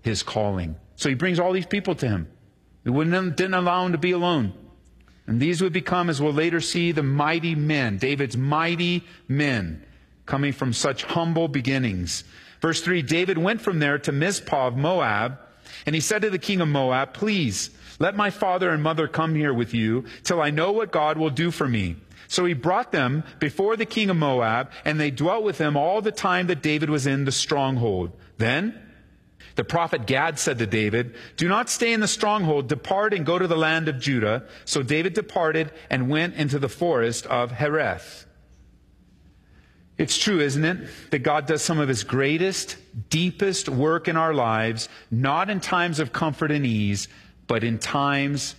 his calling. So he brings all these people to him. He didn't allow him to be alone. And these would become, as we'll later see, the mighty men, David's mighty men, coming from such humble beginnings. Verse 3, David went from there to Mizpah of Moab, and he said to the king of Moab, please, let my father and mother come here with you till I know what God will do for me. So he brought them before the king of Moab, and they dwelt with him all the time that David was in the stronghold. Then the prophet Gad said to David, do not stay in the stronghold, depart and go to the land of Judah. So David departed and went into the forest of Hereth. It's true, isn't it, that God does some of his greatest, deepest work in our lives, not in times of comfort and ease, but in times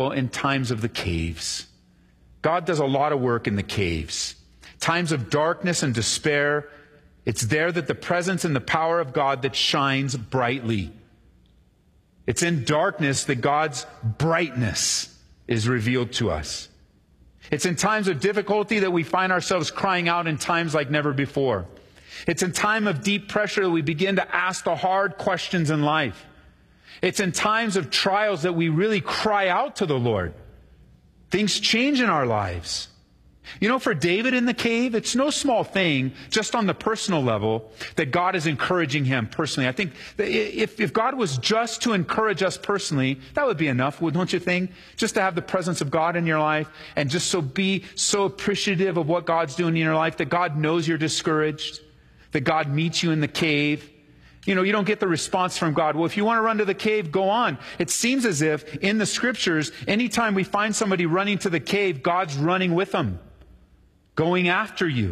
of the caves. God does a lot of work in the caves. Times of darkness and despair, it's there that the presence and the power of God that shines brightly. It's in darkness that God's brightness is revealed to us. It's in times of difficulty that we find ourselves crying out in times like never before. It's in time of deep pressure that we begin to ask the hard questions in life. It's in times of trials that we really cry out to the Lord. Things change in our lives. You know, for David in the cave, it's no small thing, just on the personal level, that God is encouraging him personally. I think that if God was just to encourage us personally, that would be enough, don't you think? Just to have the presence of God in your life and just be so appreciative of what God's doing in your life, that God knows you're discouraged, that God meets you in the cave. You know, you don't get the response from God. Well, if you want to run to the cave, go on. It seems as if in the scriptures, anytime we find somebody running to the cave, God's running with them, going after you,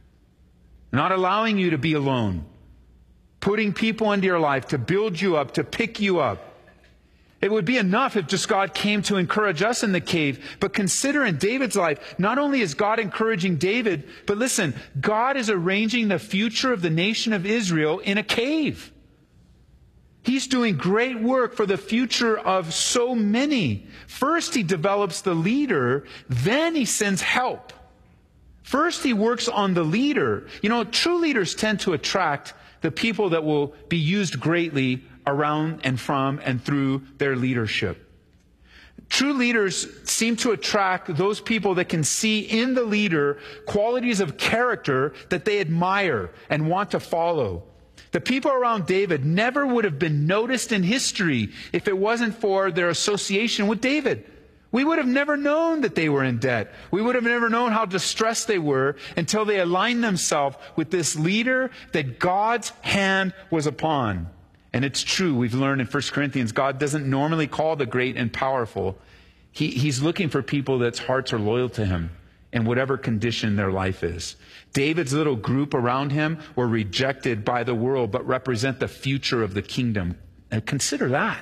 not allowing you to be alone, putting people into your life to build you up, to pick you up. It would be enough if just God came to encourage us in the cave. But consider in David's life, not only is God encouraging David, but listen, God is arranging the future of the nation of Israel in a cave. He's doing great work for the future of so many. First, he develops the leader, then he sends help. First, he works on the leader. You know, true leaders tend to attract the people that will be used greatly around and from and through their leadership. True leaders seem to attract those people that can see in the leader qualities of character that they admire and want to follow. The people around David never would have been noticed in history if it wasn't for their association with David. We would have never known that they were in debt. We would have never known how distressed they were until they aligned themselves with this leader that God's hand was upon. And it's true, we've learned in 1 Corinthians, God doesn't normally call the great and powerful. He's looking for people that's hearts are loyal to him in whatever condition their life is. David's little group around him were rejected by the world, but represent the future of the kingdom. And consider that.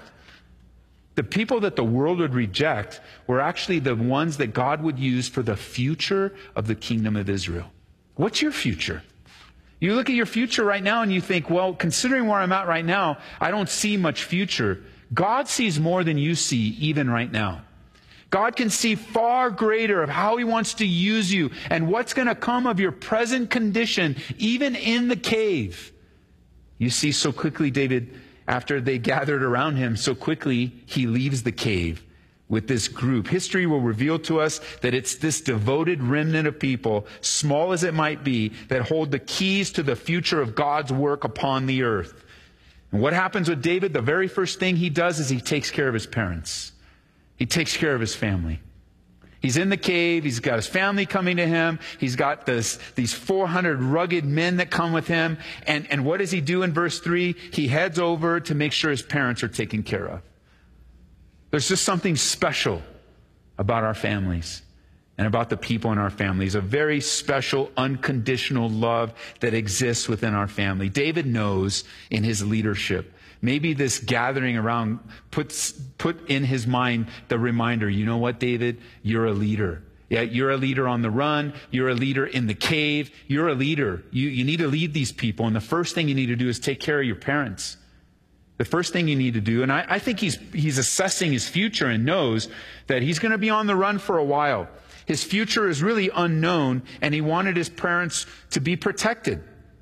The people that the world would reject were actually the ones that God would use for the future of the kingdom of Israel. What's your future? You look at your future right now and you think, well, considering where I'm at right now, I don't see much future. God sees more than you see even right now. God can see far greater of how he wants to use you and what's going to come of your present condition, even in the cave. You see, so quickly, David, after they gathered around him, so quickly he leaves the cave with this group. History will reveal to us that it's this devoted remnant of people, small as it might be, that hold the keys to the future of God's work upon the earth. And what happens with David? The very first thing he does is he takes care of his parents. He takes care of his family. He's in the cave. He's got his family coming to him. He's got these 400 rugged men that come with him. And what does he do in verse 3? He heads over to make sure his parents are taken care of. There's just something special about our families and about the people in our families. A very special, unconditional love that exists within our family. David knows in his leadership, maybe this gathering around put in his mind the reminder, you know what, David? You're a leader. Yeah, you're a leader on the run. You're a leader in the cave. You're a leader. You need to lead these people. And the first thing you need to do is take care of your parents. The first thing you need to do, and I think he's assessing his future and knows that he's going to be on the run for a while. His future is really unknown, and he wanted his parents to be protected.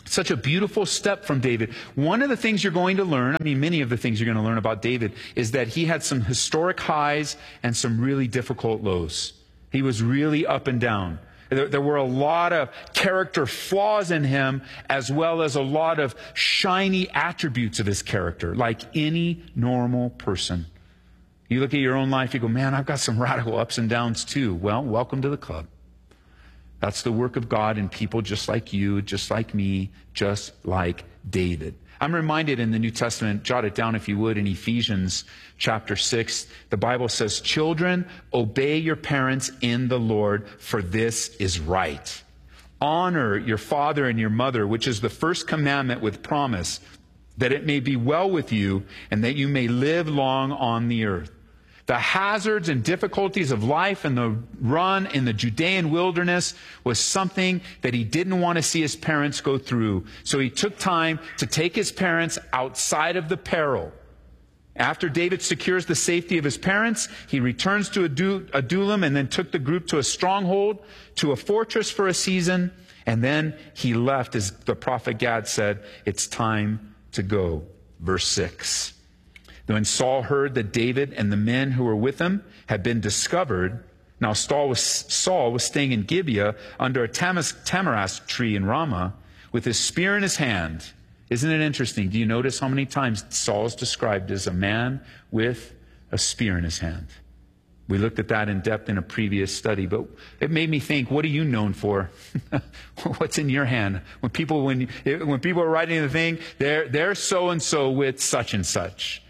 Such a beautiful step from David. One of the things you're going to learn, many of the things you're going to learn about David, is that he had some historic highs and some really difficult lows. He was really up and down. There were a lot of character flaws in him, as well as a lot of shiny attributes of his character, like any normal person. You look at your own life, you go, man, I've got some radical ups and downs too. Well, welcome to the club. That's the work of God in people just like you, just like me, just like David. I'm reminded in the New Testament, jot it down if you would, in Ephesians chapter 6, the Bible says, children, obey your parents in the Lord, for this is right. Honor your father and your mother, which is the first commandment with promise, that it may be well with you and that you may live long on the earth. The hazards and difficulties of life and the run in the Judean wilderness was something that he didn't want to see his parents go through. So he took time to take his parents outside of the peril. After David secures the safety of his parents, he returns to Adullam and then took the group to a stronghold, to a fortress for a season, and then he left, as the prophet Gad said, it's time to go. Verse 6. When Saul heard that David and the men who were with him had been discovered, now Saul was staying in Gibeah under a tamarisk tree in Ramah with his spear in his hand. Isn't it interesting? Do you notice how many times Saul is described as a man with a spear in his hand? We looked at that in depth in a previous study, but it made me think, what are you known for? What's in your hand? When people are writing the thing, they're so-and-so with such and such.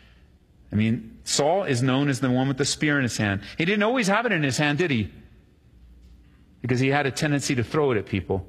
Saul is known as the one with the spear in his hand. He didn't always have it in his hand, did he? Because he had a tendency to throw it at people.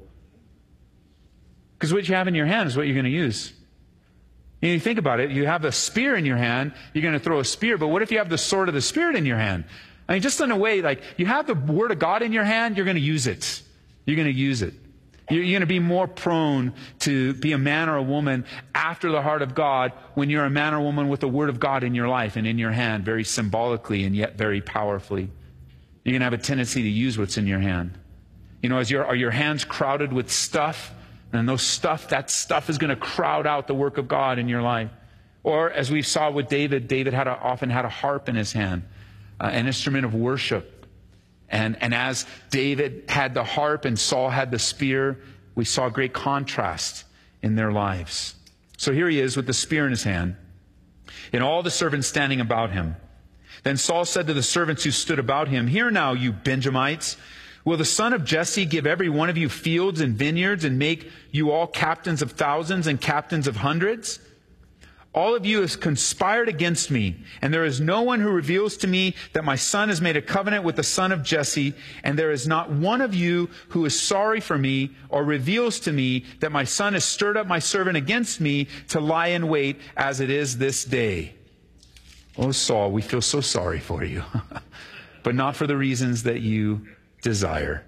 Because what you have in your hand is what you're going to use. You think about it, you have a spear in your hand, you're going to throw a spear, but what if you have the sword of the Spirit in your hand? Just in a way, like you have the Word of God in your hand, you're going to use it. You're going to use it. You're going to be more prone to be a man or a woman after the heart of God when you're a man or woman with the Word of God in your life and in your hand, very symbolically and yet very powerfully. You're going to have a tendency to use what's in your hand. Are your hands crowded with stuff? And that stuff is going to crowd out the work of God in your life. Or as we saw with David, David often had a harp in his hand, an instrument of worship. And as David had the harp and Saul had the spear, we saw a great contrast in their lives. So here he is with the spear in his hand, and all the servants standing about him. Then Saul said to the servants who stood about him, "Hear now, you Benjamites, will the son of Jesse give every one of you fields and vineyards and make you all captains of thousands and captains of hundreds? All of you have conspired against me, and there is no one who reveals to me that my son has made a covenant with the son of Jesse, and there is not one of you who is sorry for me or reveals to me that my son has stirred up my servant against me to lie in wait as it is this day." Oh, Saul, we feel so sorry for you, but not for the reasons that you desire.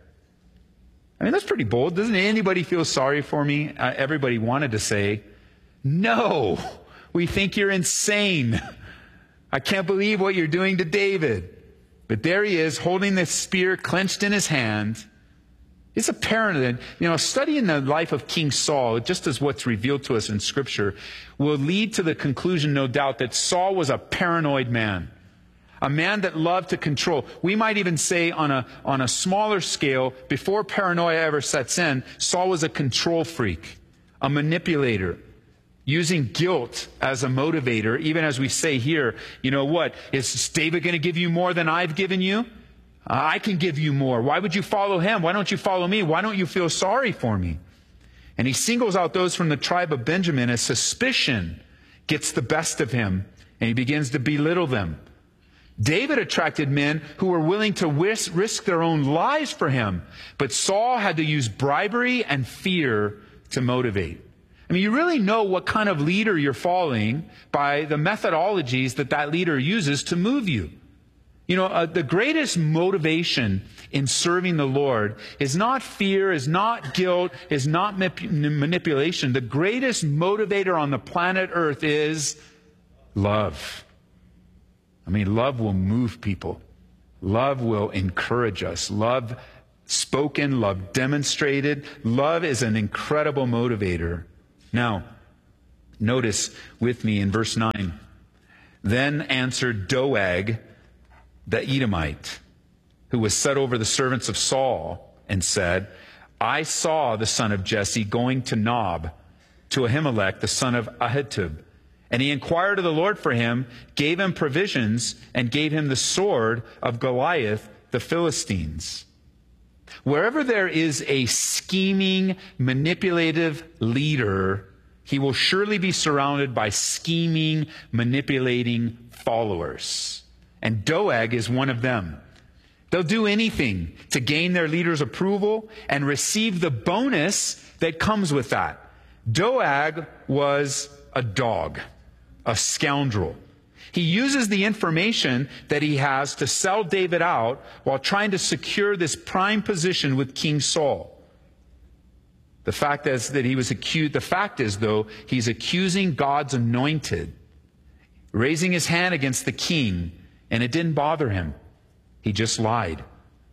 That's pretty bold. Doesn't anybody feel sorry for me? Everybody wanted to say, no. We think you're insane. I can't believe what you're doing to David. But there he is, holding this spear clenched in his hand. It's apparent that, studying the life of King Saul, just as what's revealed to us in Scripture, will lead to the conclusion, no doubt, that Saul was a paranoid man. A man that loved to control. We might even say on a smaller scale, before paranoia ever sets in, Saul was a control freak, a manipulator, using guilt as a motivator, even as we say here, is David going to give you more than I've given you? I can give you more. Why would you follow him? Why don't you follow me? Why don't you feel sorry for me? And he singles out those from the tribe of Benjamin as suspicion gets the best of him, and he begins to belittle them. David attracted men who were willing to risk their own lives for him, but Saul had to use bribery and fear to motivate. You really know what kind of leader you're following by the methodologies that leader uses to move you. The greatest motivation in serving the Lord is not fear, is not guilt, is not manipulation. The greatest motivator on the planet Earth is love. Love will move people. Love will encourage us. Love spoken, love demonstrated. Love is an incredible motivator. Now, notice with me in verse 9. Then answered Doeg the Edomite, who was set over the servants of Saul, and said, I saw the son of Jesse going to Nob, to Ahimelech, the son of Ahitub. And he inquired of the Lord for him, gave him provisions, and gave him the sword of Goliath, the Philistines. Wherever there is a scheming, manipulative leader, he will surely be surrounded by scheming, manipulating followers. And Doeg is one of them. They'll do anything to gain their leader's approval and receive the bonus that comes with that. Doeg was a dog, a scoundrel. He uses the information that he has to sell David out while trying to secure this prime position with King Saul. The fact is, though, he's accusing God's anointed, raising his hand against the king, and it didn't bother him. He just lied.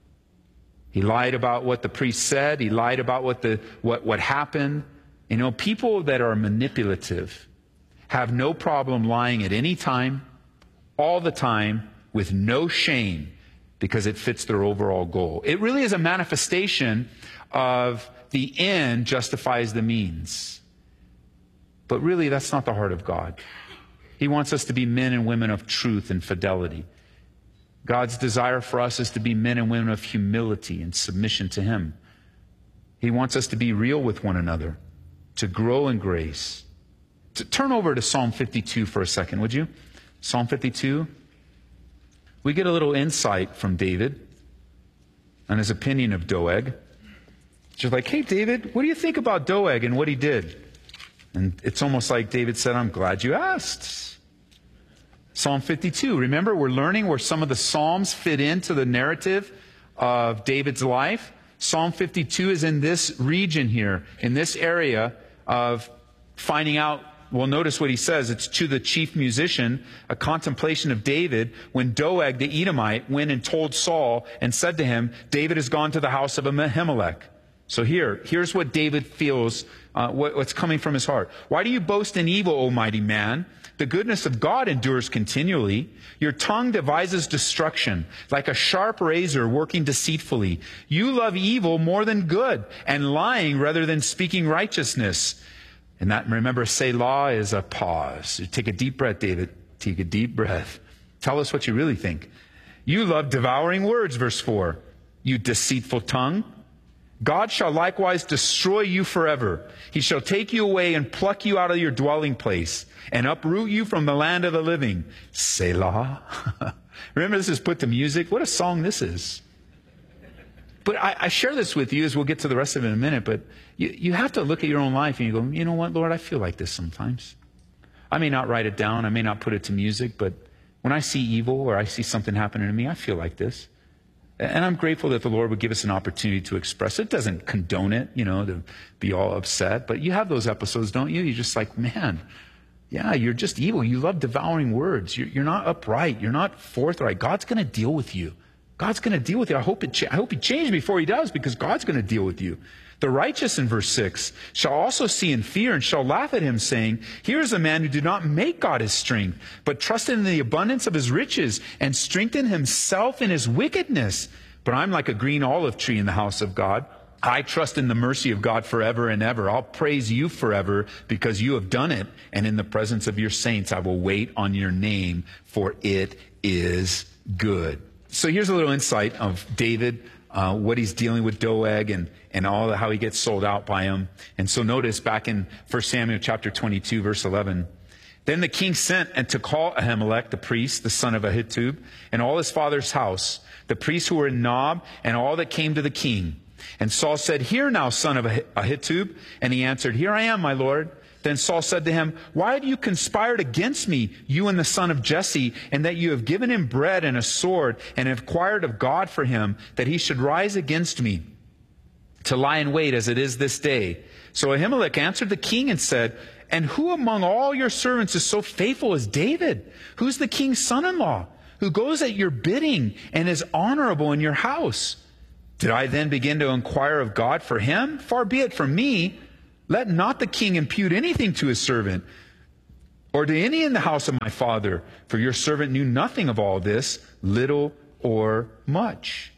He lied about what the priest said. He lied about what happened. You know, people that are manipulative have no problem lying at any time, all the time, with no shame, because it fits their overall goal. It really is a manifestation of the end justifies the means. But really, that's not the heart of God. He wants us to be men and women of truth and fidelity. God's desire for us is to be men and women of humility and submission to Him. He wants us to be real with one another, to grow in grace. Turn over to Psalm 52 for a second, would you? Psalm 52. We get a little insight from David on his opinion of Doeg. Just like, hey, David, what do you think about Doeg and what he did? And it's almost like David said, I'm glad you asked. Psalm 52. Remember, we're learning where some of the Psalms fit into the narrative of David's life. Psalm 52 is in this region here, in this area of finding out. Well, notice what he says. It's to the chief musician, a contemplation of David, when Doeg the Edomite went and told Saul and said to him, David has gone to the house of Ahimelech. So here's what David feels, what's coming from his heart. Why do you boast in evil, O mighty man? The goodness of God endures continually. Your tongue devises destruction, like a sharp razor working deceitfully. You love evil more than good, and lying rather than speaking righteousness. And that, remember, Selah is a pause. You take a deep breath, David. Take a deep breath. Tell us what you really think. You love devouring words, verse 4. You deceitful tongue. God shall likewise destroy you forever. He shall take you away and pluck you out of your dwelling place and uproot you from the land of the living. Selah. Remember, this is put to music. What a song this is. But I share this with you as we'll get to the rest of it in a minute. But you have to look at your own life and you go, you know what, Lord, I feel like this sometimes. I may not write it down. I may not put it to music. But when I see evil or I see something happening to me, I feel like this. And I'm grateful that the Lord would give us an opportunity to express it. It doesn't condone it, to be all upset. But you have those episodes, don't you? You're just like, man, yeah, you're just evil. You love devouring words. You're not upright. You're not forthright. God's going to deal with you. God's going to deal with you. I hope He changes before He does, because God's going to deal with you. The righteous, in verse 6, shall also see and fear and shall laugh at him, saying, here is a man who did not make God his strength, but trusted in the abundance of his riches and strengthened himself in his wickedness. But I'm like a green olive tree in the house of God. I trust in the mercy of God forever and ever. I'll praise you forever because you have done it. And in the presence of your saints, I will wait on your name, for it is good. So here's a little insight of David, what he's dealing with Doeg and all how he gets sold out by him. And so notice back in 1 Samuel chapter 22, verse 11, then the king sent and to call Ahimelech, the priest, the son of Ahitub, and all his father's house, the priests who were in Nob, and all that came to the king. And Saul said, hear now, son of Ahitub. And he answered, here I am, my lord. Then Saul said to him, why have you conspired against me, you and the son of Jesse, and that you have given him bread and a sword, and have inquired of God for him, that he should rise against me, to lie in wait as it is this day? So Ahimelech answered the king and said, and who among all your servants is so faithful as David? Who's the king's son-in-law, who goes at your bidding and is honorable in your house? Did I then begin to inquire of God for him? Far be it from me. Let not the king impute anything to his servant, or to any in the house of my father, for your servant knew nothing of all this, little or much.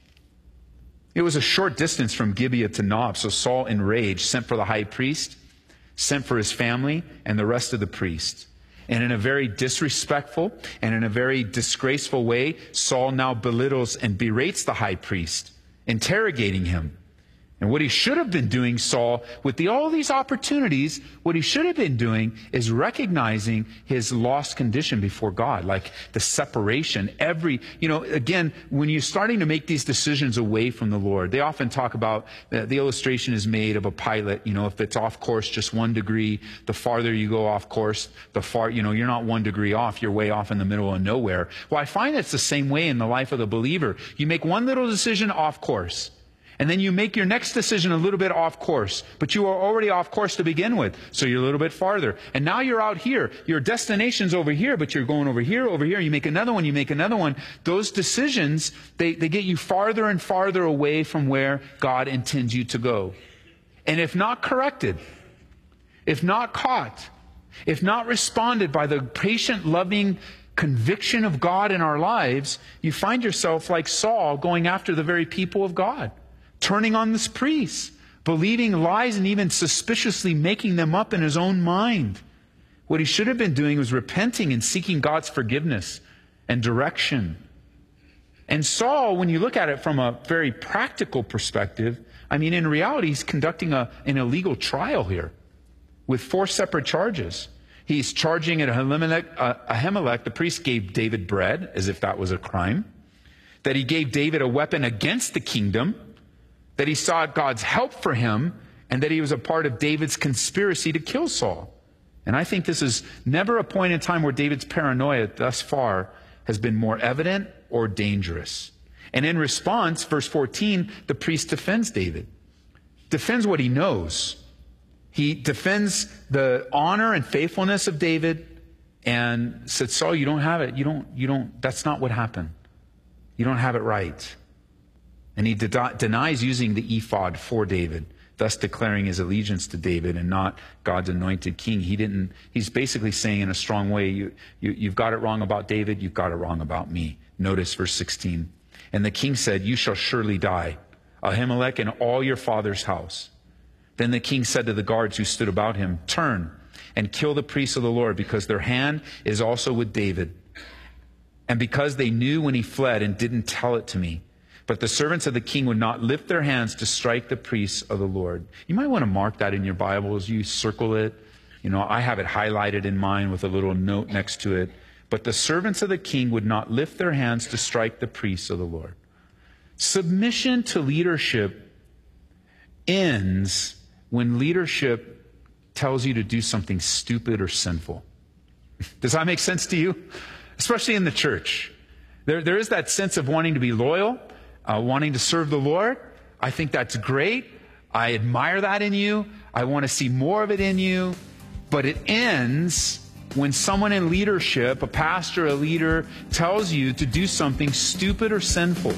It was a short distance from Gibeah to Nob, so Saul, enraged, sent for the high priest, sent for his family, and the rest of the priests. And in a very disrespectful and in a very disgraceful way, Saul now belittles and berates the high priest, interrogating him. And what he should have been doing, Saul, with all these opportunities, what he should have been doing is recognizing his lost condition before God, like the separation. Again, when you're starting to make these decisions away from the Lord, they often talk about, the illustration is made of a pilot. If it's off course just 1 degree, the farther you go off course, you're not 1 degree off, you're way off in the middle of nowhere. Well, I find it's the same way in the life of the believer. You make one little decision off course, and then you make your next decision a little bit off course, but you are already off course to begin with, so you're a little bit farther. And now you're out here. Your destination's over here, but you're going over here. You make another one, Those decisions, they get you farther and farther away from where God intends you to go. And if not corrected, if not caught, if not responded by the patient, loving conviction of God in our lives, you find yourself like Saul going after the very people of God. Turning on this priest, believing lies and even suspiciously making them up in his own mind. What he should have been doing was repenting and seeking God's forgiveness and direction. And Saul, when you look at it from a very practical perspective, in reality, he's conducting an illegal trial here with 4 separate charges. He's charging at Ahimelech, the priest gave David bread, as if that was a crime. That he gave David a weapon against the kingdom. That he sought God's help for him, and that he was a part of David's conspiracy to kill Saul. And I think this is never a point in time where David's paranoia thus far has been more evident or dangerous. And in response, verse 14, the priest defends David. Defends what he knows. He defends the honor and faithfulness of David and said, Saul, you don't have it. That's not what happened. You don't have it right. And he denies using the ephod for David, thus declaring his allegiance to David and not God's anointed king. He's basically saying in a strong way, you've got it wrong about David, you've got it wrong about me. Notice verse 16. And the king said, you shall surely die, Ahimelech and all your father's house. Then the king said to the guards who stood about him, turn and kill the priests of the Lord, because their hand is also with David. And because they knew when he fled and didn't tell it to me. But the servants of the king would not lift their hands to strike the priests of the Lord. You might want to mark that in your Bible as you circle it. I have it highlighted in mine with a little note next to it. But the servants of the king would not lift their hands to strike the priests of the Lord. Submission to leadership ends when leadership tells you to do something stupid or sinful. Does that make sense to you? Especially in the church. There is that sense of wanting to be loyal, wanting to serve the Lord. I think that's great. I admire that in you. I want to see more of it in you. But it ends when someone in leadership, a pastor, a leader, tells you to do something stupid or sinful.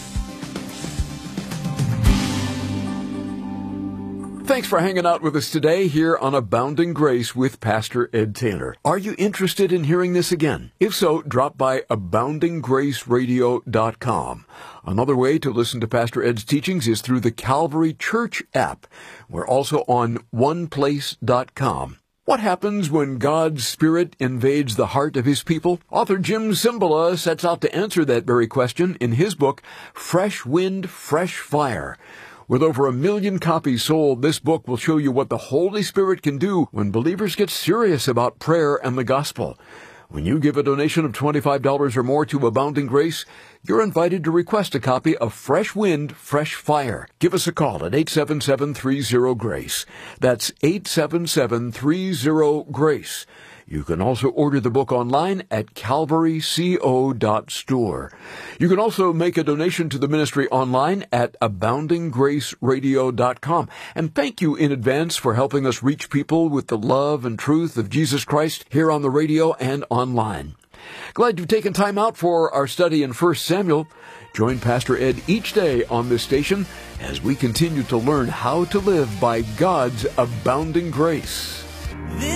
Thanks for hanging out with us today here on Abounding Grace with Pastor Ed Taylor. Are you interested in hearing this again? If so, drop by AboundingGraceRadio.com. Another way to listen to Pastor Ed's teachings is through the Calvary Church app. We're also on OnePlace.com. What happens when God's Spirit invades the heart of His people? Author Jim Cymbala sets out to answer that very question in his book, Fresh Wind, Fresh Fire. With over 1 million copies sold, this book will show you what the Holy Spirit can do when believers get serious about prayer and the gospel. When you give a donation of $25 or more to Abounding Grace, you're invited to request a copy of Fresh Wind, Fresh Fire. Give us a call at 877-30-GRACE. That's 877-30-GRACE. You can also order the book online at calvaryco.store. You can also make a donation to the ministry online at aboundinggraceradio.com. And thank you in advance for helping us reach people with the love and truth of Jesus Christ here on the radio and online. Glad you've taken time out for our study in 1 Samuel. Join Pastor Ed each day on this station as we continue to learn how to live by God's abounding grace.